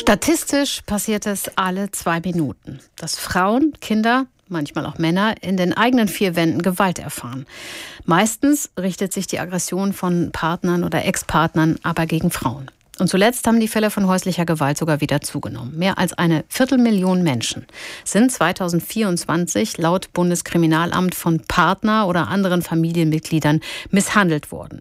Statistisch passiert es alle 2 Minuten, dass Frauen, Kinder, manchmal auch Männer, in den eigenen 4 Wänden Gewalt erfahren. Meistens richtet sich die Aggression von Partnern oder Ex-Partnern aber gegen Frauen. Und zuletzt haben die Fälle von häuslicher Gewalt sogar wieder zugenommen. Mehr als 250.000 Menschen sind 2024 laut Bundeskriminalamt von Partner oder anderen Familienmitgliedern misshandelt worden.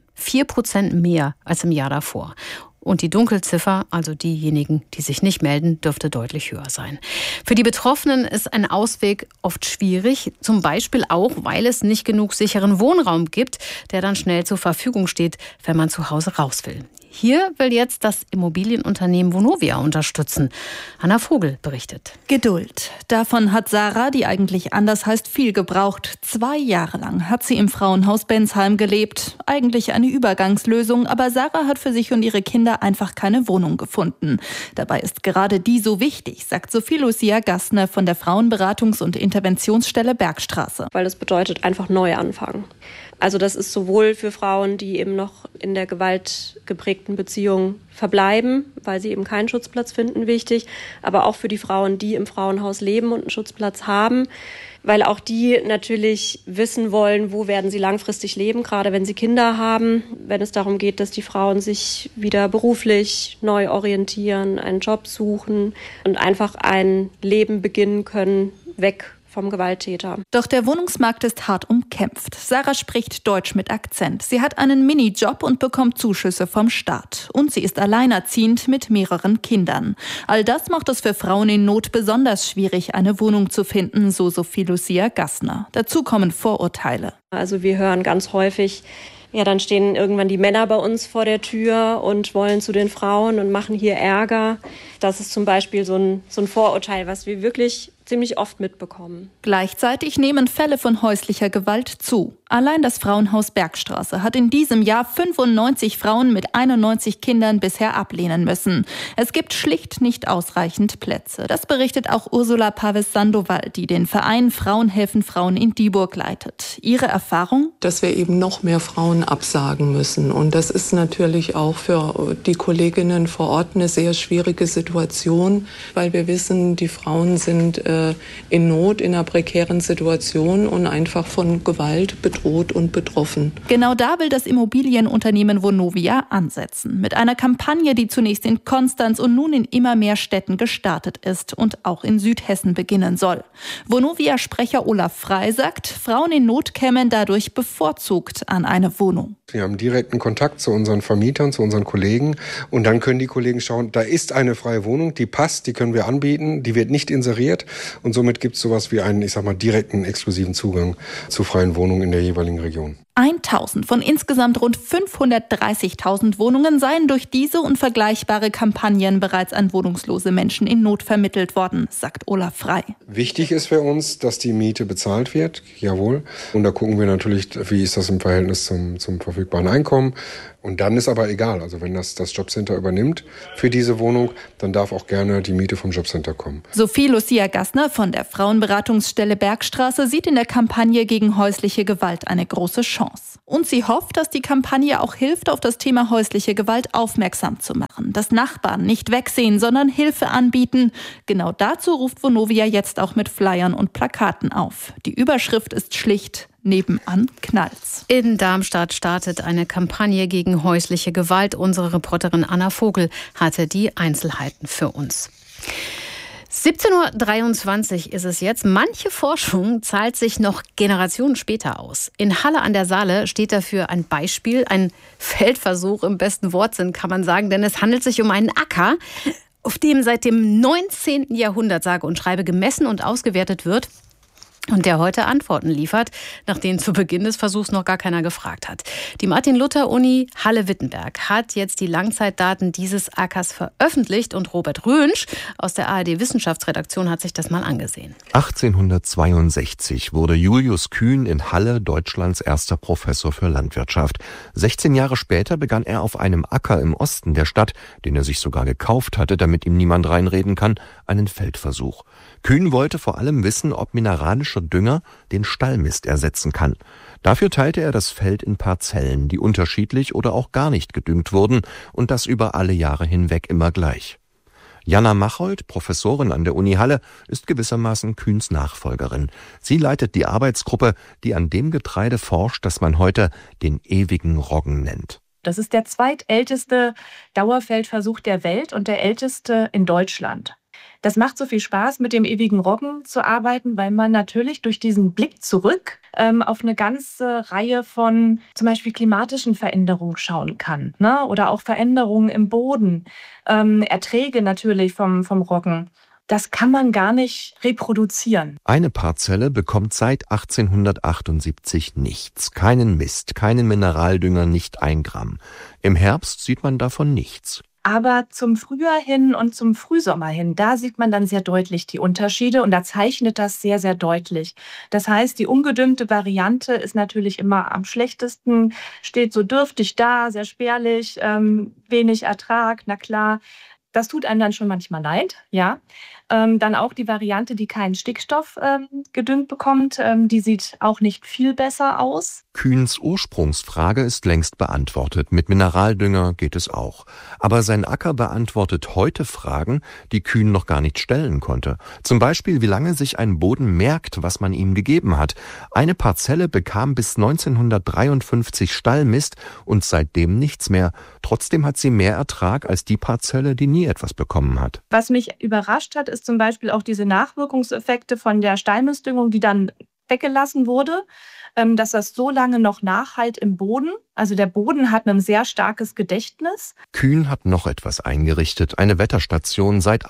4% mehr als im Jahr davor. Und die Dunkelziffer, also diejenigen, die sich nicht melden, dürfte deutlich höher sein. Für die Betroffenen ist ein Ausweg oft schwierig, zum Beispiel auch, weil es nicht genug sicheren Wohnraum gibt, der dann schnell zur Verfügung steht, wenn man zu Hause raus will. Hier will jetzt das Immobilienunternehmen Vonovia unterstützen. Anna Vogel berichtet. Geduld. Davon hat Sarah, die eigentlich anders heißt, viel gebraucht. 2 Jahre lang hat sie im Frauenhaus Bensheim gelebt. Eigentlich eine Übergangslösung, aber Sarah hat für sich und ihre Kinder einfach keine Wohnung gefunden. Dabei ist gerade die so wichtig, sagt Sophie Lucia Gassner von der Frauenberatungs- und Interventionsstelle Bergstraße. Weil das bedeutet einfach neu anfangen. Also das ist sowohl für Frauen, die eben noch in der gewaltgeprägten Beziehung verbleiben, weil sie eben keinen Schutzplatz finden, wichtig, aber auch für die Frauen, die im Frauenhaus leben und einen Schutzplatz haben, weil auch die natürlich wissen wollen, wo werden sie langfristig leben, gerade wenn sie Kinder haben, wenn es darum geht, dass die Frauen sich wieder beruflich neu orientieren, einen Job suchen und einfach ein Leben beginnen können, weg vom Gewalttäter. Doch der Wohnungsmarkt ist hart umkämpft. Sarah spricht Deutsch mit Akzent. Sie hat einen Minijob und bekommt Zuschüsse vom Staat. Und sie ist alleinerziehend mit mehreren Kindern. All das macht es für Frauen in Not besonders schwierig, eine Wohnung zu finden, so Sophie Lucia Gassner. Dazu kommen Vorurteile. Also wir hören ganz häufig, ja, dann stehen irgendwann die Männer bei uns vor der Tür und wollen zu den Frauen und machen hier Ärger. Das ist zum Beispiel so ein Vorurteil, was wir wirklich ziemlich oft mitbekommen. Gleichzeitig nehmen Fälle von häuslicher Gewalt zu. Allein das Frauenhaus Bergstraße hat in diesem Jahr 95 Frauen mit 91 Kindern bisher ablehnen müssen. Es gibt schlicht nicht ausreichend Plätze. Das berichtet auch Ursula Paves-Sandoval, die den Verein Frauen helfen Frauen in Dieburg leitet. Ihre Erfahrung? Dass wir eben noch mehr Frauen absagen müssen. Und das ist natürlich auch für die Kolleginnen vor Ort eine sehr schwierige Situation, weil wir wissen, die Frauen sind in Not, in einer prekären Situation und einfach von Gewalt bedroht und betroffen. Genau da will das Immobilienunternehmen Vonovia ansetzen. Mit einer Kampagne, die zunächst in Konstanz und nun in immer mehr Städten gestartet ist und auch in Südhessen beginnen soll. Vonovia-Sprecher Olaf Frey sagt, Frauen in Not kämen dadurch bevorzugt an eine Wohnung. Wir haben direkten Kontakt zu unseren Vermietern, zu unseren Kollegen und dann können die Kollegen schauen, da ist eine freie Wohnung, die passt, die können wir anbieten, die wird nicht inseriert und somit gibt es sowas wie einen, direkten, exklusiven Zugang zu freien Wohnungen in der jeweiligen Region. 1000 von insgesamt rund 530.000 Wohnungen seien durch diese und vergleichbare Kampagnen bereits an wohnungslose Menschen in Not vermittelt worden, sagt Olaf Frey. Wichtig ist für uns, dass die Miete bezahlt wird, jawohl. Und da gucken wir natürlich, wie ist das im Verhältnis zum verfügbaren Einkommen. Und dann ist aber egal, also wenn das Jobcenter übernimmt für diese Wohnung, dann darf auch gerne die Miete vom Jobcenter kommen. Sophie Lucia Gassner von der Frauenberatungsstelle Bergstraße sieht in der Kampagne gegen häusliche Gewalt eine große Chance. Und sie hofft, dass die Kampagne auch hilft, auf das Thema häusliche Gewalt aufmerksam zu machen. Dass Nachbarn nicht wegsehen, sondern Hilfe anbieten. Genau dazu ruft Vonovia jetzt auch mit Flyern und Plakaten auf. Die Überschrift ist schlicht: Nebenan knallt's. In Darmstadt startet eine Kampagne gegen häusliche Gewalt. Unsere Reporterin Anna Vogel hatte die Einzelheiten für uns. 17.23 Uhr ist es jetzt. Manche Forschung zahlt sich noch Generationen später aus. In Halle an der Saale steht dafür ein Beispiel, ein Feldversuch im besten Wortsinn, kann man sagen, denn es handelt sich um einen Acker, auf dem seit dem 19. Jahrhundert sage und schreibe gemessen und ausgewertet wird. Und der heute Antworten liefert, nach denen zu Beginn des Versuchs noch gar keiner gefragt hat. Die Martin-Luther-Uni Halle-Wittenberg hat jetzt die Langzeitdaten dieses Ackers veröffentlicht und Robert Rönsch aus der ARD-Wissenschaftsredaktion hat sich das mal angesehen. 1862 wurde Julius Kühn in Halle Deutschlands erster Professor für Landwirtschaft. 16 Jahre später begann er auf einem Acker im Osten der Stadt, den er sich sogar gekauft hatte, damit ihm niemand reinreden kann, einen Feldversuch. Kühn wollte vor allem wissen, ob mineralischer Dünger den Stallmist ersetzen kann. Dafür teilte er das Feld in Parzellen, die unterschiedlich oder auch gar nicht gedüngt wurden und das über alle Jahre hinweg immer gleich. Jana Machold, Professorin an der Uni Halle, ist gewissermaßen Kühns Nachfolgerin. Sie leitet die Arbeitsgruppe, die an dem Getreide forscht, das man heute den ewigen Roggen nennt. Das ist der zweitälteste Dauerfeldversuch der Welt und der älteste in Deutschland. Das macht so viel Spaß, mit dem ewigen Roggen zu arbeiten, weil man natürlich durch diesen Blick zurück auf eine ganze Reihe von zum Beispiel klimatischen Veränderungen schauen kann, ne? Oder auch Veränderungen im Boden, Erträge natürlich vom Roggen. Das kann man gar nicht reproduzieren. Eine Parzelle bekommt seit 1878 nichts. Keinen Mist, keinen Mineraldünger, nicht 1 Gramm. Im Herbst sieht man davon nichts. Aber zum Frühjahr hin und zum Frühsommer hin, da sieht man dann sehr deutlich die Unterschiede und da zeichnet das sehr, sehr deutlich. Das heißt, die ungedüngte Variante ist natürlich immer am schlechtesten, steht so dürftig da, sehr spärlich, wenig Ertrag, na klar. Das tut einem dann schon manchmal leid, ja. Dann auch die Variante, die keinen Stickstoff gedüngt bekommt, die sieht auch nicht viel besser aus. Kühns Ursprungsfrage ist längst beantwortet. Mit Mineraldünger geht es auch. Aber sein Acker beantwortet heute Fragen, die Kühn noch gar nicht stellen konnte. Zum Beispiel, wie lange sich ein Boden merkt, was man ihm gegeben hat. Eine Parzelle bekam bis 1953 Stallmist und seitdem nichts mehr. Trotzdem hat sie mehr Ertrag als die Parzelle, die nie etwas bekommen hat. Was mich überrascht hat, ist zum Beispiel auch diese Nachwirkungseffekte von der Stallmistdüngung, die dann weggelassen wurde, dass das so lange noch nachhalt im Boden. Also der Boden hat ein sehr starkes Gedächtnis. Kühn hat noch etwas eingerichtet, eine Wetterstation seit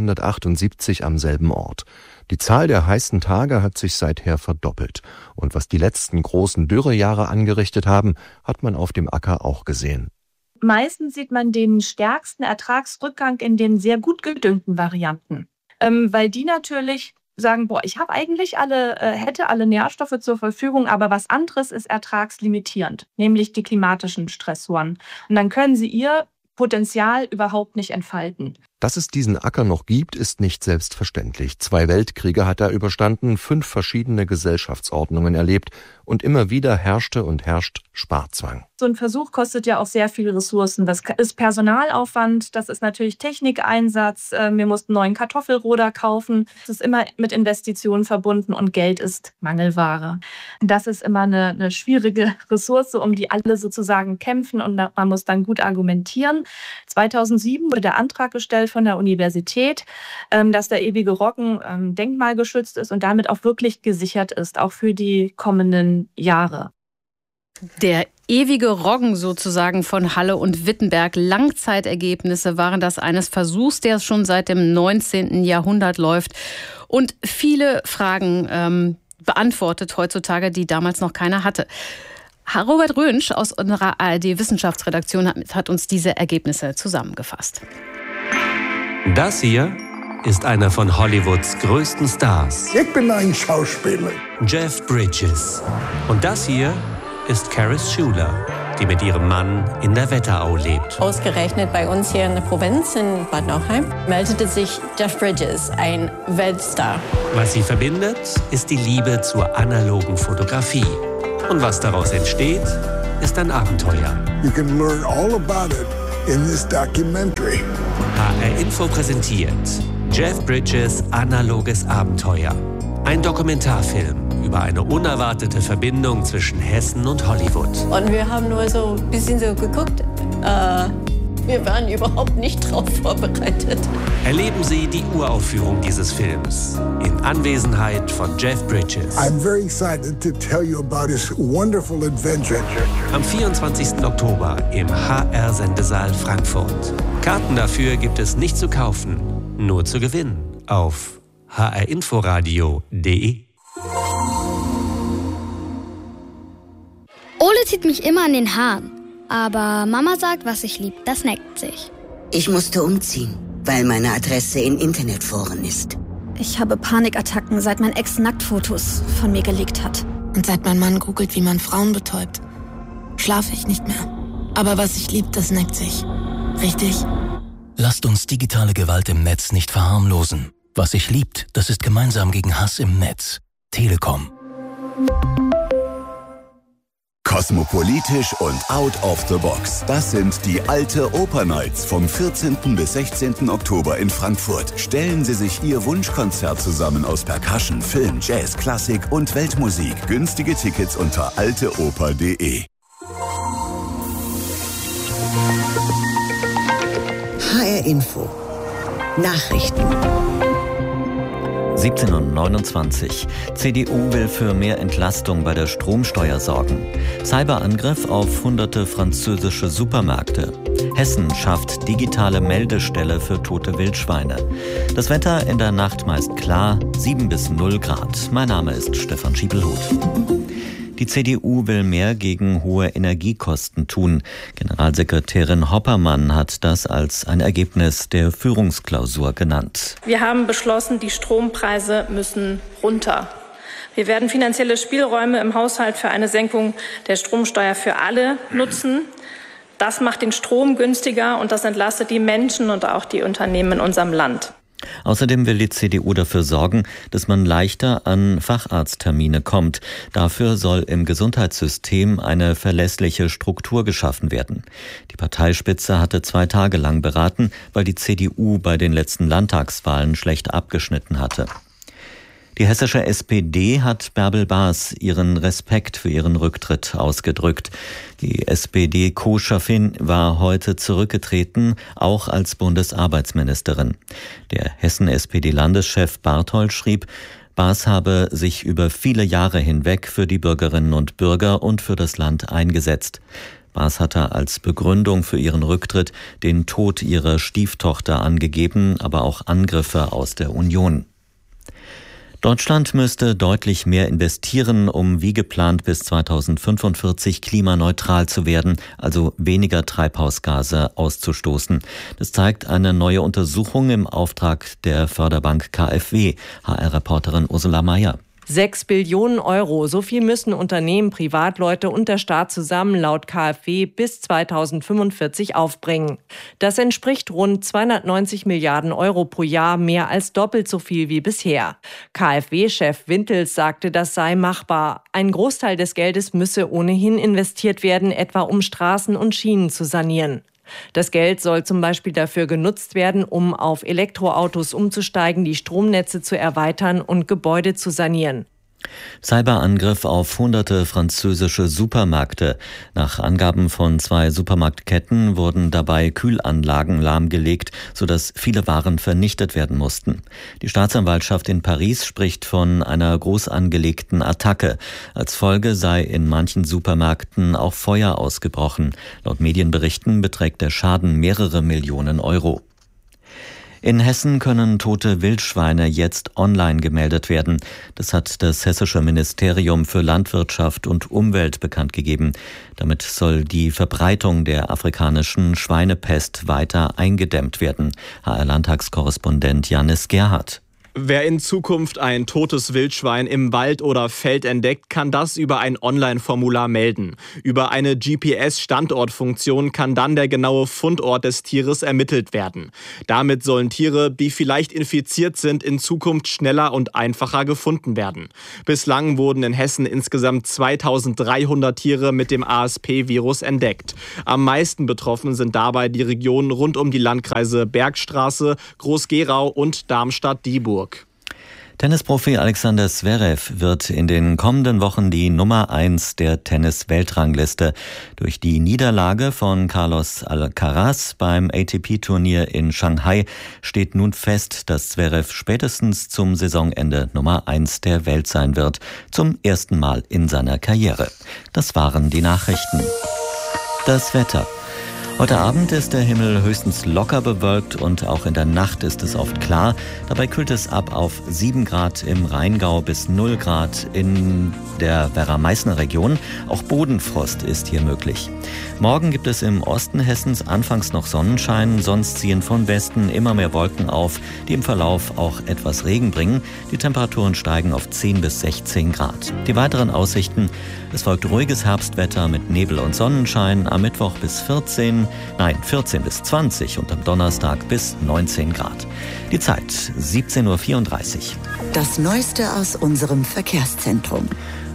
1878 am selben Ort. Die Zahl der heißen Tage hat sich seither verdoppelt. Und was die letzten großen Dürrejahre angerichtet haben, hat man auf dem Acker auch gesehen. Meistens sieht man den stärksten Ertragsrückgang in den sehr gut gedüngten Varianten, weil die natürlich sagen, ich habe eigentlich hätte alle Nährstoffe zur Verfügung, aber was anderes ist ertragslimitierend, nämlich die klimatischen Stressoren. Und dann können sie ihr Potenzial überhaupt nicht entfalten. Dass es diesen Acker noch gibt, ist nicht selbstverständlich. 2 Weltkriege hat er überstanden, 5 verschiedene Gesellschaftsordnungen erlebt und immer wieder herrschte und herrscht Sparzwang. So ein Versuch kostet ja auch sehr viele Ressourcen. Das ist Personalaufwand, das ist natürlich Technikeinsatz. Wir mussten neuen Kartoffelroder kaufen. Das ist immer mit Investitionen verbunden und Geld ist Mangelware. Das ist immer eine schwierige Ressource, um die alle sozusagen kämpfen und man muss dann gut argumentieren. 2007 wurde der Antrag gestellt von der Universität, dass der ewige Roggen denkmalgeschützt ist und damit auch wirklich gesichert ist, auch für die kommenden Jahre. Der ewige Roggen sozusagen von Halle und Wittenberg. Langzeitergebnisse waren das eines Versuchs, der schon seit dem 19. Jahrhundert läuft und viele Fragen beantwortet heutzutage, die damals noch keiner hatte. Robert Rönsch aus unserer ARD-Wissenschaftsredaktion hat uns diese Ergebnisse zusammengefasst. Das hier ist einer von Hollywoods größten Stars. Ich bin ein Schauspieler. Jeff Bridges. Und das hier ist Caris Schuler, die mit ihrem Mann in der Wetterau lebt. Ausgerechnet bei uns hier in der Provinz in Bad Nauheim meldete sich Jeff Bridges, ein Weltstar. Was sie verbindet, ist die Liebe zur analogen Fotografie. Und was daraus entsteht, ist ein Abenteuer. You can learn all about it in this documentary. HR Info präsentiert Jeff Bridges analoges Abenteuer. Ein Dokumentarfilm über eine unerwartete Verbindung zwischen Hessen und Hollywood. Und wir haben nur so ein bisschen so geguckt. Wir waren überhaupt nicht drauf vorbereitet. Erleben Sie die Uraufführung dieses Films in Anwesenheit von Jeff Bridges. I'm very excited to tell you about his wonderful adventure. Am 24. Oktober im HR-Sendesaal Frankfurt. Karten dafür gibt es nicht zu kaufen, nur zu gewinnen auf hrinforadio.de. Ole zieht mich immer an den Haaren. Aber Mama sagt, was ich lieb, das neckt sich. Ich musste umziehen, weil meine Adresse in Internetforen ist. Ich habe Panikattacken, seit mein Ex Nacktfotos von mir gelegt hat. Und seit mein Mann googelt, wie man Frauen betäubt, schlafe ich nicht mehr. Aber was ich lieb, das neckt sich. Richtig? Lasst uns digitale Gewalt im Netz nicht verharmlosen. Was sich liebt, das ist gemeinsam gegen Hass im Netz. Telekom. Kosmopolitisch und out of the box. Das sind die Alte Oper Nights vom 14. bis 16. Oktober in Frankfurt. Stellen Sie sich Ihr Wunschkonzert zusammen aus Percussion, Film, Jazz, Klassik und Weltmusik. Günstige Tickets unter alteoper.de. HR Info. Nachrichten. 17:29 CDU will für mehr Entlastung bei der Stromsteuer sorgen. Cyberangriff auf hunderte französische Supermärkte. Hessen schafft digitale Meldestelle für tote Wildschweine. Das Wetter in der Nacht meist klar, 7 bis 0 Grad. Mein Name ist Stefan Schiepelhuth. Die CDU will mehr gegen hohe Energiekosten tun. Generalsekretärin Hoppermann hat das als ein Ergebnis der Führungsklausur genannt. Wir haben beschlossen, die Strompreise müssen runter. Wir werden finanzielle Spielräume im Haushalt für eine Senkung der Stromsteuer für alle nutzen. Das macht den Strom günstiger und das entlastet die Menschen und auch die Unternehmen in unserem Land. Außerdem will die CDU dafür sorgen, dass man leichter an Facharzttermine kommt. Dafür soll im Gesundheitssystem eine verlässliche Struktur geschaffen werden. Die Parteispitze hatte 2 Tage lang beraten, weil die CDU bei den letzten Landtagswahlen schlecht abgeschnitten hatte. Die hessische SPD hat Bärbel Baas ihren Respekt für ihren Rücktritt ausgedrückt. Die SPD-Co-Chefin war heute zurückgetreten, auch als Bundesarbeitsministerin. Der Hessen-SPD-Landeschef Barthold schrieb, Baas habe sich über viele Jahre hinweg für die Bürgerinnen und Bürger und für das Land eingesetzt. Baas hatte als Begründung für ihren Rücktritt den Tod ihrer Stieftochter angegeben, aber auch Angriffe aus der Union. Deutschland müsste deutlich mehr investieren, um wie geplant bis 2045 klimaneutral zu werden, also weniger Treibhausgase auszustoßen. Das zeigt eine neue Untersuchung im Auftrag der Förderbank KfW. HR-Reporterin Ursula Mayer. 6 Billionen Euro, so viel müssen Unternehmen, Privatleute und der Staat zusammen laut KfW bis 2045 aufbringen. Das entspricht rund 290 Milliarden Euro pro Jahr, mehr als doppelt so viel wie bisher. KfW-Chef Wintels sagte, das sei machbar. Ein Großteil des Geldes müsse ohnehin investiert werden, etwa um Straßen und Schienen zu sanieren. Das Geld soll zum Beispiel dafür genutzt werden, um auf Elektroautos umzusteigen, die Stromnetze zu erweitern und Gebäude zu sanieren. Cyberangriff auf hunderte französische Supermärkte. Nach Angaben von 2 Supermarktketten wurden dabei Kühlanlagen lahmgelegt, sodass viele Waren vernichtet werden mussten. Die Staatsanwaltschaft in Paris spricht von einer groß angelegten Attacke. Als Folge sei in manchen Supermärkten auch Feuer ausgebrochen. Laut Medienberichten beträgt der Schaden mehrere Millionen Euro. In Hessen können tote Wildschweine jetzt online gemeldet werden. Das hat das Hessische Ministerium für Landwirtschaft und Umwelt bekannt gegeben. Damit soll die Verbreitung der afrikanischen Schweinepest weiter eingedämmt werden. HR-Landtagskorrespondent Janis Gerhardt. Wer in Zukunft ein totes Wildschwein im Wald oder Feld entdeckt, kann das über ein Online-Formular melden. Über eine GPS-Standortfunktion kann dann der genaue Fundort des Tieres ermittelt werden. Damit sollen Tiere, die vielleicht infiziert sind, in Zukunft schneller und einfacher gefunden werden. Bislang wurden in Hessen insgesamt 2300 Tiere mit dem ASP-Virus entdeckt. Am meisten betroffen sind dabei die Regionen rund um die Landkreise Bergstraße, Groß-Gerau und Darmstadt-Dieburg. Tennisprofi Alexander Zverev wird in den kommenden Wochen die Nummer 1 der Tennis-Weltrangliste. Durch die Niederlage von Carlos Alcaraz beim ATP-Turnier in Shanghai steht nun fest, dass Zverev spätestens zum Saisonende Nummer 1 der Welt sein wird. Zum ersten Mal in seiner Karriere. Das waren die Nachrichten. Das Wetter. Heute Abend ist der Himmel höchstens locker bewölkt und auch in der Nacht ist es oft klar. Dabei kühlt es ab auf 7 Grad im Rheingau bis 0 Grad in der Werra-Meißner Region. Auch Bodenfrost ist hier möglich. Morgen gibt es im Osten Hessens anfangs noch Sonnenschein, sonst ziehen von Westen immer mehr Wolken auf, die im Verlauf auch etwas Regen bringen. Die Temperaturen steigen auf 10 bis 16 Grad. Die weiteren Aussichten: Es folgt ruhiges Herbstwetter mit Nebel und Sonnenschein, am Mittwoch bis 14 bis 20 und am Donnerstag bis 19 Grad. Die Zeit 17:34 Uhr. Das Neueste aus unserem Verkehrszentrum.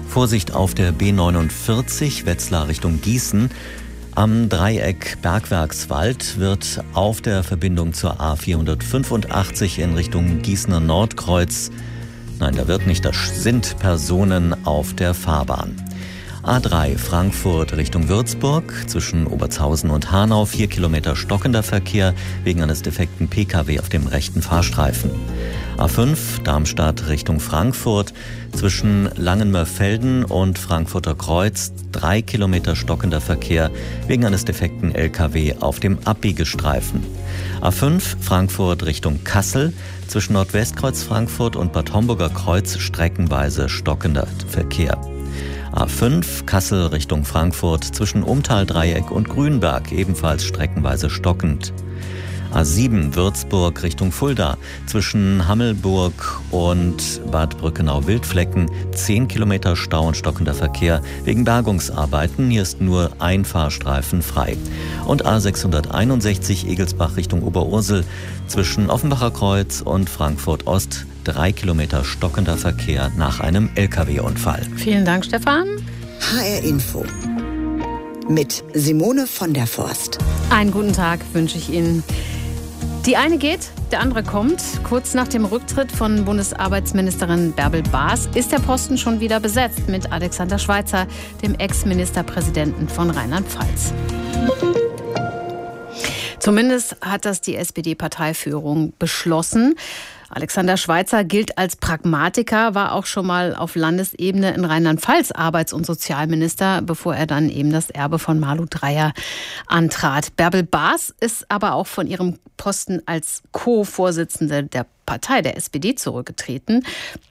Vorsicht auf der B49 Wetzlar Richtung Gießen. Am Dreieck Bergwerkswald wird auf der Verbindung zur A485 in Richtung Gießener Nordkreuz, nein, da wird nicht, das sind Personen auf der Fahrbahn. A3 Frankfurt Richtung Würzburg, zwischen Obertshausen und Hanau 4 Kilometer stockender Verkehr wegen eines defekten Pkw auf dem rechten Fahrstreifen. A5 Darmstadt Richtung Frankfurt, zwischen Langenmörfelden und Frankfurter Kreuz 3 Kilometer stockender Verkehr wegen eines defekten Lkw auf dem Abbiegestreifen. A5 Frankfurt Richtung Kassel, zwischen Nordwestkreuz Frankfurt und Bad Homburger Kreuz streckenweise stockender Verkehr. A5 Kassel Richtung Frankfurt, zwischen Umtaldreieck und Grünberg ebenfalls streckenweise stockend. A7 Würzburg Richtung Fulda, zwischen Hammelburg und Bad Brückenau-Wildflecken 10 Kilometer Stau und stockender Verkehr wegen Bergungsarbeiten. Hier ist nur ein Fahrstreifen frei. Und A661 Egelsbach Richtung Oberursel, zwischen Offenbacher Kreuz und Frankfurt Ost 3 Kilometer stockender Verkehr nach einem Lkw-Unfall. Vielen Dank, Stefan. HR Info mit Simone von der Forst. Einen guten Tag wünsche ich Ihnen. Die eine geht, der andere kommt. Kurz nach dem Rücktritt von Bundesarbeitsministerin Bärbel Baas ist der Posten schon wieder besetzt mit Alexander Schweitzer, dem Ex-Ministerpräsidenten von Rheinland-Pfalz. Zumindest hat das die SPD-Parteiführung beschlossen. Alexander Schweitzer gilt als Pragmatiker, war auch schon mal auf Landesebene in Rheinland-Pfalz Arbeits- und Sozialminister, bevor er dann eben das Erbe von Malu Dreyer antrat. Bärbel Baas ist aber auch von ihrem Posten als Co-Vorsitzende der Partei, der SPD, zurückgetreten.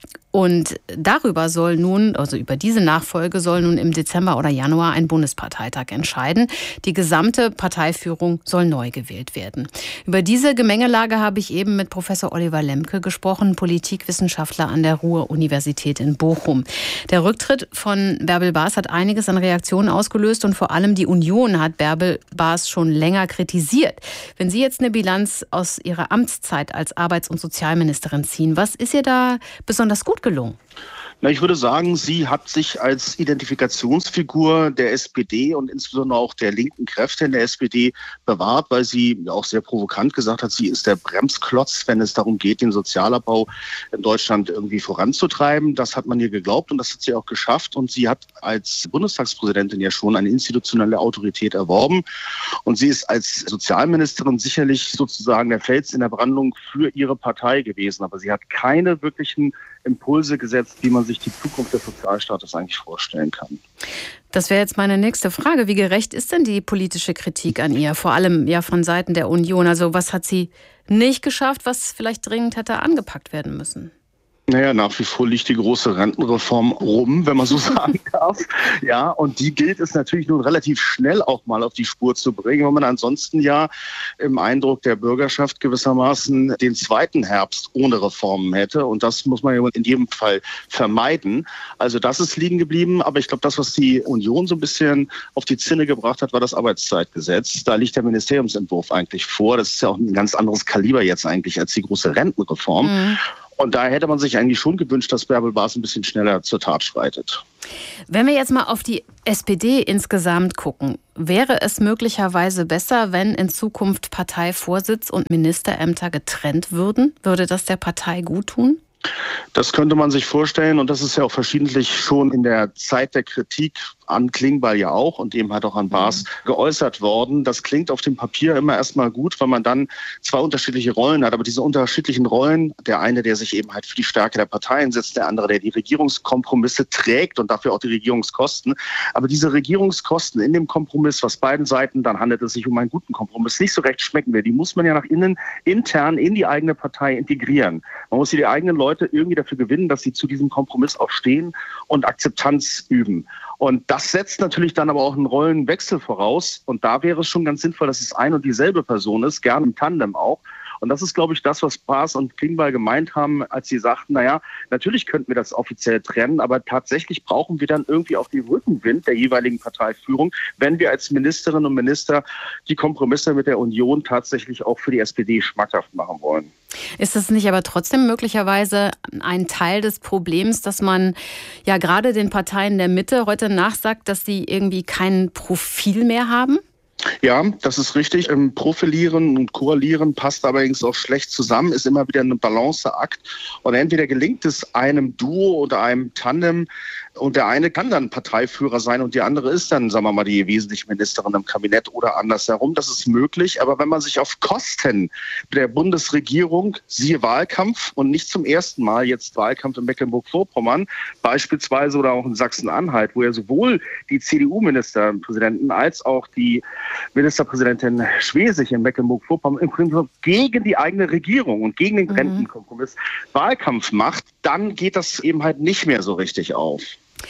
Und darüber soll nun, also über diese Nachfolge soll nun im Dezember oder Januar ein Bundesparteitag entscheiden. Die gesamte Parteiführung soll neu gewählt werden. Über diese Gemengelage habe ich eben mit Professor Oliver Lemke gesprochen, Politikwissenschaftler an der Ruhr-Universität in Bochum. Der Rücktritt von Bärbel Baas hat einiges an Reaktionen ausgelöst und vor allem die Union hat Bärbel Baas schon länger kritisiert. Wenn Sie jetzt eine Bilanz aus Ihrer Amtszeit als Arbeits- und Sozialministerin ziehen, was ist ihr da besonders gut gelungen? Na, ich würde sagen, sie hat sich als Identifikationsfigur der SPD und insbesondere auch der linken Kräfte in der SPD bewahrt, weil sie auch sehr provokant gesagt hat, sie ist der Bremsklotz, wenn es darum geht, den Sozialabbau in Deutschland irgendwie voranzutreiben. Das hat man ihr geglaubt und das hat sie auch geschafft. Und sie hat als Bundestagspräsidentin ja schon eine institutionelle Autorität erworben. Und sie ist als Sozialministerin sicherlich sozusagen der Fels in der Brandung für ihre Partei gewesen. Aber sie hat keine wirklichen Impulse gesetzt, wie man sich die Zukunft des Sozialstaates eigentlich vorstellen kann. Das wäre jetzt meine nächste Frage. Wie gerecht ist denn die politische Kritik an ihr? Vor allem ja von Seiten der Union. Also was hat sie nicht geschafft, was vielleicht dringend hätte angepackt werden müssen? Naja, nach wie vor liegt die große Rentenreform rum, wenn man so sagen darf. Ja, und die gilt es natürlich nun relativ schnell auch mal auf die Spur zu bringen, weil man ansonsten ja im Eindruck der Bürgerschaft gewissermaßen den zweiten Herbst ohne Reformen hätte. Und das muss man ja in jedem Fall vermeiden. Also das ist liegen geblieben. Aber ich glaube, das, was die Union so ein bisschen auf die Zinne gebracht hat, war das Arbeitszeitgesetz. Da liegt der Ministeriumsentwurf eigentlich vor. Das ist ja auch ein ganz anderes Kaliber jetzt eigentlich als die große Rentenreform. Mhm. Und da hätte man sich eigentlich schon gewünscht, dass Bärbel Baas ein bisschen schneller zur Tat schreitet. Wenn wir jetzt mal auf die SPD insgesamt gucken, wäre es möglicherweise besser, wenn in Zukunft Parteivorsitz und Ministerämter getrennt würden? Würde das der Partei gut tun? Das könnte man sich vorstellen und das ist ja auch verschiedentlich schon in der Zeit der Kritik an Klingbeil ja auch und eben halt auch an Baas geäußert worden. Das klingt auf dem Papier immer erstmal gut, weil man dann zwei unterschiedliche Rollen hat. Aber diese unterschiedlichen Rollen, der eine, der sich eben halt für die Stärke der Partei einsetzt, der andere, der die Regierungskompromisse trägt und dafür auch die Regierungskosten. Aber diese Regierungskosten in dem Kompromiss, was beiden Seiten, dann handelt es sich um einen guten Kompromiss, nicht so recht schmecken will, die muss man ja nach innen intern in die eigene Partei integrieren. Man muss die eigenen Leute irgendwie dafür gewinnen, dass sie zu diesem Kompromiss auch stehen und Akzeptanz üben. Und das setzt natürlich dann aber auch einen Rollenwechsel voraus. Und da wäre es schon ganz sinnvoll, dass es ein und dieselbe Person ist, gerne im Tandem auch. Und das ist, glaube ich, das, was Baas und Klingbeil gemeint haben, als sie sagten, naja, natürlich könnten wir das offiziell trennen, aber tatsächlich brauchen wir dann irgendwie auch den Rückenwind der jeweiligen Parteiführung, wenn wir als Ministerinnen und Minister die Kompromisse mit der Union tatsächlich auch für die SPD schmackhaft machen wollen. Ist das nicht aber trotzdem möglicherweise ein Teil des Problems, dass man ja gerade den Parteien der Mitte heute nachsagt, dass sie irgendwie kein Profil mehr haben? Ja, das ist richtig. Profilieren und Koalieren passt allerdings auch schlecht zusammen, ist immer wieder ein Balanceakt. Und entweder gelingt es einem Duo oder einem Tandem, und der eine kann dann Parteiführer sein und die andere ist dann, sagen wir mal, die wesentliche Ministerin im Kabinett oder andersherum. Das ist möglich. Aber wenn man sich auf Kosten der Bundesregierung, siehe Wahlkampf und nicht zum ersten Mal jetzt Wahlkampf in Mecklenburg-Vorpommern beispielsweise oder auch in Sachsen-Anhalt, wo ja sowohl die CDU-Ministerpräsidenten als auch die Ministerpräsidentin Schwesig in Mecklenburg-Vorpommern im Prinzip gegen die eigene Regierung und gegen den Rentenkompromiss Wahlkampf macht, dann geht das eben halt nicht mehr so richtig auf.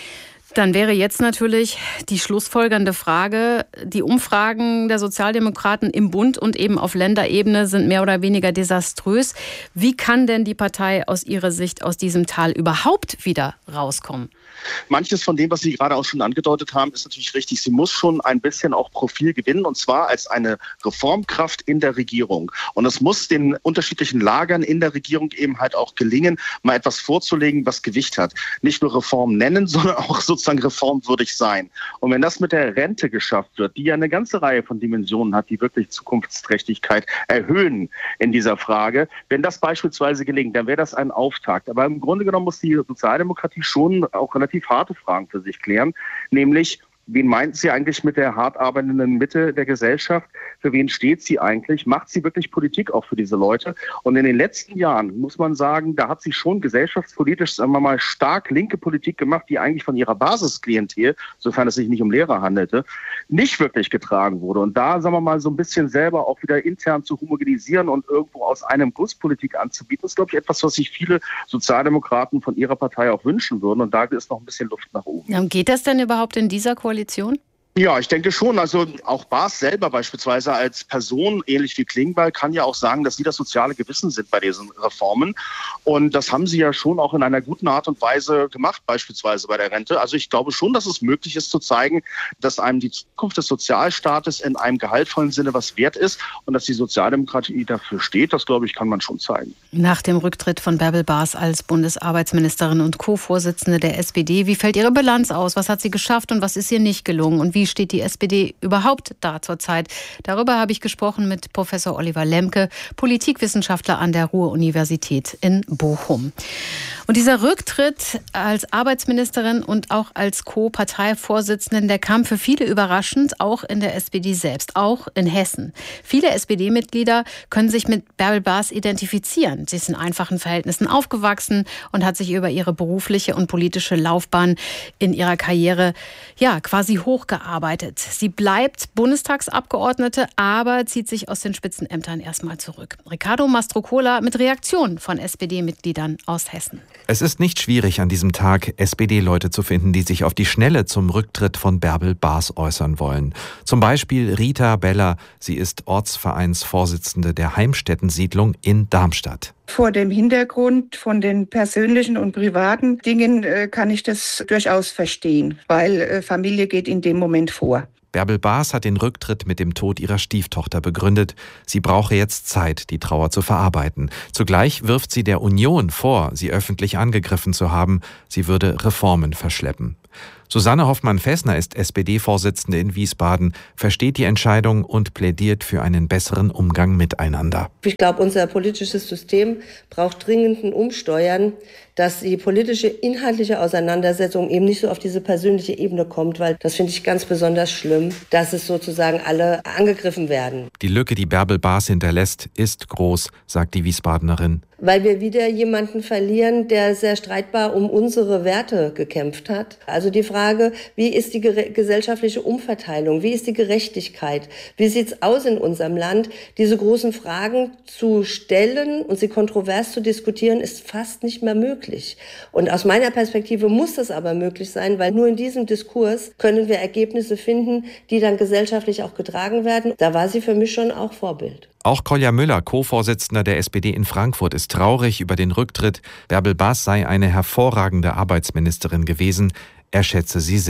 Dann wäre jetzt natürlich die schlussfolgernde Frage, die Umfragen der Sozialdemokraten im Bund und eben auf Länderebene sind mehr oder weniger desaströs. Wie kann denn die Partei aus Ihrer Sicht aus diesem Tal überhaupt wieder rauskommen? Manches von dem, was Sie gerade auch schon angedeutet haben, ist natürlich richtig. Sie muss schon ein bisschen auch Profil gewinnen, und zwar als eine Reformkraft in der Regierung. Und es muss den unterschiedlichen Lagern in der Regierung eben halt auch gelingen, mal etwas vorzulegen, was Gewicht hat. Nicht nur Reform nennen, sondern auch sozusagen reformwürdig sein. Und wenn das mit der Rente geschafft wird, die ja eine ganze Reihe von Dimensionen hat, die wirklich Zukunftsträchtigkeit erhöhen in dieser Frage, wenn das beispielsweise gelingt, dann wäre das ein Auftakt. Aber im Grunde genommen muss die Sozialdemokratie schon auch relativ harte Fragen für sich klären, nämlich, wen meint sie eigentlich mit der hart arbeitenden Mitte der Gesellschaft? Für wen steht sie eigentlich? Macht sie wirklich Politik auch für diese Leute? Und in den letzten Jahren muss man sagen, da hat sie schon gesellschaftspolitisch, sagen wir mal, stark linke Politik gemacht, die eigentlich von ihrer Basisklientel, sofern es sich nicht um Lehrer handelte, nicht wirklich getragen wurde. Und da, sagen wir mal, so ein bisschen selber auch wieder intern zu homogenisieren und irgendwo aus einem Guss Politik anzubieten, ist, glaube ich, etwas, was sich viele Sozialdemokraten von ihrer Partei auch wünschen würden. Und da ist noch ein bisschen Luft nach oben. Ja, geht das denn überhaupt in dieser Koalition? Ja, ich denke schon. Also auch Baas selber beispielsweise als Person, ähnlich wie Klingbeil, kann ja auch sagen, dass sie das soziale Gewissen sind bei diesen Reformen. Und das haben sie ja schon auch in einer guten Art und Weise gemacht, beispielsweise bei der Rente. Also ich glaube schon, dass es möglich ist zu zeigen, dass einem die Zukunft des Sozialstaates in einem gehaltvollen Sinne was wert ist und dass die Sozialdemokratie dafür steht. Das, glaube ich, kann man schon zeigen. Nach dem Rücktritt von Bärbel Baas als Bundesarbeitsministerin und Co-Vorsitzende der SPD, wie fällt Ihre Bilanz aus? Was hat sie geschafft und was ist ihr nicht gelungen? Und wie steht die SPD überhaupt da zurzeit? Darüber habe ich gesprochen mit Professor Oliver Lemke, Politikwissenschaftler an der Ruhr-Universität in Bochum. Und dieser Rücktritt als Arbeitsministerin und auch als Co-Parteivorsitzenden, der kam für viele überraschend, auch in der SPD selbst, auch in Hessen. Viele SPD-Mitglieder können sich mit Bärbel Baas identifizieren. Sie ist in einfachen Verhältnissen aufgewachsen und hat sich über ihre berufliche und politische Laufbahn in ihrer Karriere quasi hochgearbeitet. Sie bleibt Bundestagsabgeordnete, aber zieht sich aus den Spitzenämtern erstmal zurück. Ricardo Mastrocola mit Reaktionen von SPD-Mitgliedern aus Hessen. Es ist nicht schwierig, an diesem Tag SPD-Leute zu finden, die sich auf die Schnelle zum Rücktritt von Bärbel Baas äußern wollen. Zum Beispiel Rita Beller. Sie ist Ortsvereinsvorsitzende der Heimstätten-Siedlung in Darmstadt. Vor dem Hintergrund von den persönlichen und privaten Dingen kann ich das durchaus verstehen, weil Familie geht in dem Moment vor. Bärbel Baas hat den Rücktritt mit dem Tod ihrer Stieftochter begründet. Sie brauche jetzt Zeit, die Trauer zu verarbeiten. Zugleich wirft sie der Union vor, sie öffentlich angegriffen zu haben. Sie würde Reformen verschleppen. Susanne Hoffmann-Fessner ist SPD-Vorsitzende in Wiesbaden, versteht die Entscheidung und plädiert für einen besseren Umgang miteinander. Ich glaube, unser politisches System braucht dringend ein Umsteuern, dass die politische, inhaltliche Auseinandersetzung eben nicht so auf diese persönliche Ebene kommt, weil das finde ich ganz besonders schlimm, dass es sozusagen alle angegriffen werden. Die Lücke, die Bärbel Baas hinterlässt, ist groß, sagt die Wiesbadenerin. Weil wir wieder jemanden verlieren, der sehr streitbar um unsere Werte gekämpft hat. Also die Frage, wie ist die gesellschaftliche Umverteilung, wie ist die Gerechtigkeit, wie sieht's aus in unserem Land? Diese großen Fragen zu stellen und sie kontrovers zu diskutieren, ist fast nicht mehr möglich. Und aus meiner Perspektive muss das aber möglich sein, weil nur in diesem Diskurs können wir Ergebnisse finden, die dann gesellschaftlich auch getragen werden. Da war sie für mich schon auch Vorbild. Auch Kolja Müller, Co-Vorsitzender der SPD in Frankfurt, ist traurig über den Rücktritt. Bärbel Baas sei eine hervorragende Arbeitsministerin gewesen. Er schätze sie sehr.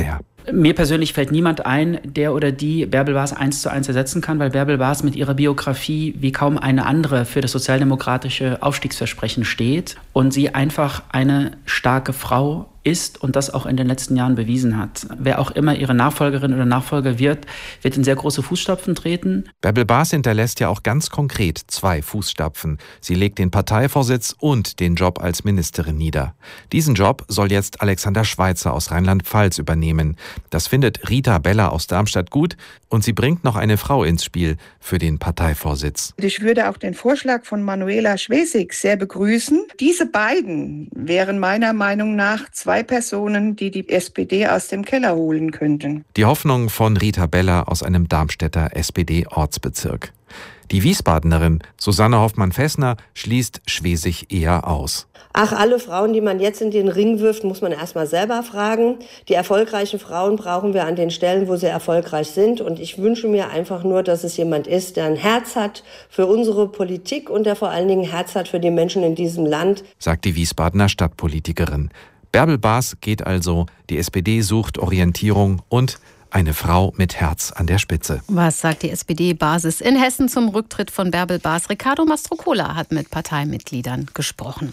Mir persönlich fällt niemand ein, der oder die Bärbel Baas 1:1 ersetzen kann, weil Bärbel Baas mit ihrer Biografie wie kaum eine andere für das sozialdemokratische Aufstiegsversprechen steht und sie einfach eine starke Frau ist und das auch in den letzten Jahren bewiesen hat. Wer auch immer ihre Nachfolgerin oder Nachfolger wird in sehr große Fußstapfen treten. Bärbel Baas hinterlässt ja auch ganz konkret 2 Fußstapfen. Sie legt den Parteivorsitz und den Job als Ministerin nieder. Diesen Job soll jetzt Alexander Schweitzer aus Rheinland-Pfalz übernehmen. Das findet Rita Beller aus Darmstadt gut und sie bringt noch eine Frau ins Spiel für den Parteivorsitz. Ich würde auch den Vorschlag von Manuela Schwesig sehr begrüßen. Diese beiden wären meiner Meinung nach 2 Personen, die die SPD aus dem Keller holen könnten. Die Hoffnung von Rita Beller aus einem Darmstädter SPD-Ortsbezirk. Die Wiesbadenerin Susanne Hoffmann-Fessner schließt Schwesig eher aus. Ach, alle Frauen, die man jetzt in den Ring wirft, muss man erst mal selber fragen. Die erfolgreichen Frauen brauchen wir an den Stellen, wo sie erfolgreich sind. Und ich wünsche mir einfach nur, dass es jemand ist, der ein Herz hat für unsere Politik und der vor allen Dingen ein Herz hat für die Menschen in diesem Land, sagt die Wiesbadener Stadtpolitikerin. Bärbel Baas geht also, die SPD sucht Orientierung und eine Frau mit Herz an der Spitze. Was sagt die SPD-Basis in Hessen zum Rücktritt von Bärbel Baas? Ricardo Mastrocola hat mit Parteimitgliedern gesprochen.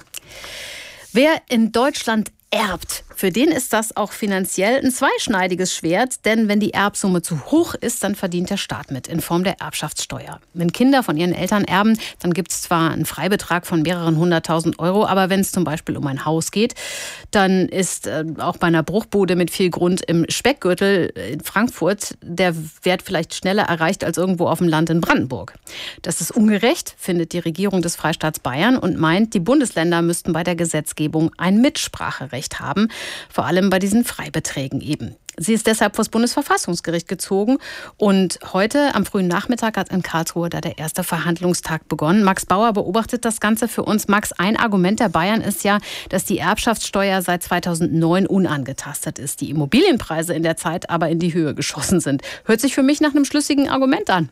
Wer in Deutschland erbt, für den ist das auch finanziell ein zweischneidiges Schwert, denn wenn die Erbsumme zu hoch ist, dann verdient der Staat mit in Form der Erbschaftssteuer. Wenn Kinder von ihren Eltern erben, dann gibt es zwar einen Freibetrag von mehreren 100.000 Euro, aber wenn es zum Beispiel um ein Haus geht, dann ist auch bei einer Bruchbude mit viel Grund im Speckgürtel in Frankfurt der Wert vielleicht schneller erreicht als irgendwo auf dem Land in Brandenburg. Das ist ungerecht, findet die Regierung des Freistaats Bayern und meint, die Bundesländer müssten bei der Gesetzgebung ein Mitspracherecht haben, vor allem bei diesen Freibeträgen eben. Sie ist deshalb vor das Bundesverfassungsgericht gezogen und heute am frühen Nachmittag hat in Karlsruhe da der erste Verhandlungstag begonnen. Max Bauer beobachtet das Ganze für uns. Max, ein Argument der Bayern ist ja, dass die Erbschaftssteuer seit 2009 unangetastet ist. Die Immobilienpreise in der Zeit aber in die Höhe geschossen sind. Hört sich für mich nach einem schlüssigen Argument an.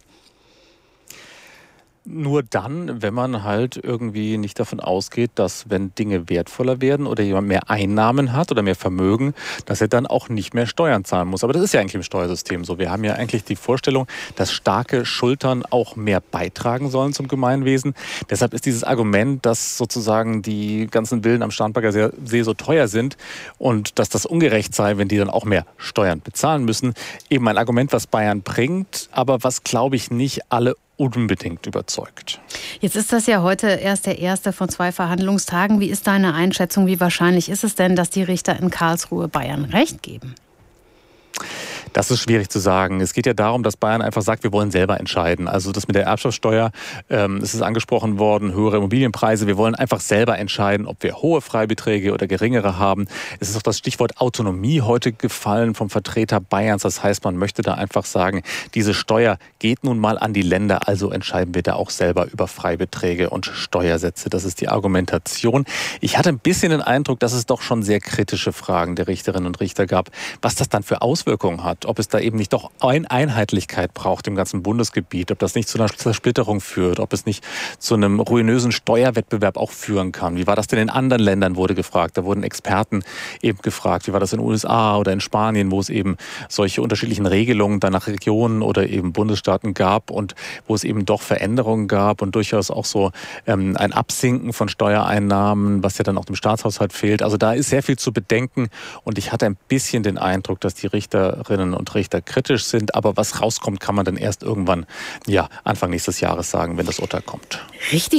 Nur dann, wenn man halt irgendwie nicht davon ausgeht, dass wenn Dinge wertvoller werden oder jemand mehr Einnahmen hat oder mehr Vermögen, dass er dann auch nicht mehr Steuern zahlen muss. Aber das ist ja eigentlich im Steuersystem so. Wir haben ja eigentlich die Vorstellung, dass starke Schultern auch mehr beitragen sollen zum Gemeinwesen. Deshalb ist dieses Argument, dass sozusagen die ganzen Villen am Starnberger See so teuer sind und dass das ungerecht sei, wenn die dann auch mehr Steuern bezahlen müssen, eben ein Argument, was Bayern bringt, aber was, glaube ich, nicht alle unbedingt überzeugt. Jetzt ist das ja heute erst der erste von 2 Verhandlungstagen. Wie ist deine Einschätzung? Wie wahrscheinlich ist es denn, dass die Richter in Karlsruhe Bayern Recht geben? Das ist schwierig zu sagen. Es geht ja darum, dass Bayern einfach sagt, wir wollen selber entscheiden. Also das mit der Erbschaftssteuer, es ist angesprochen worden, höhere Immobilienpreise. Wir wollen einfach selber entscheiden, ob wir hohe Freibeträge oder geringere haben. Es ist auch das Stichwort Autonomie heute gefallen vom Vertreter Bayerns. Das heißt, man möchte da einfach sagen, diese Steuer geht nun mal an die Länder, also entscheiden wir da auch selber über Freibeträge und Steuersätze. Das ist die Argumentation. Ich hatte ein bisschen den Eindruck, dass es doch schon sehr kritische Fragen der Richterinnen und Richter gab, was das dann für Auswirkungen hat. Ob es da eben nicht doch eine Einheitlichkeit braucht im ganzen Bundesgebiet, ob das nicht zu einer Zersplitterung führt, ob es nicht zu einem ruinösen Steuerwettbewerb auch führen kann. Wie war das denn in anderen Ländern, wurde gefragt. Da wurden Experten eben gefragt, wie war das in den USA oder in Spanien, wo es eben solche unterschiedlichen Regelungen dann nach Regionen oder eben Bundesstaaten gab und wo es eben doch Veränderungen gab und durchaus auch so ein Absinken von Steuereinnahmen, was ja dann auch dem Staatshaushalt fehlt. Also da ist sehr viel zu bedenken und ich hatte ein bisschen den Eindruck, dass die Richterinnen und Richter kritisch sind, aber was rauskommt, kann man dann erst irgendwann, Anfang nächstes Jahres sagen, wenn das Urteil kommt. Richtig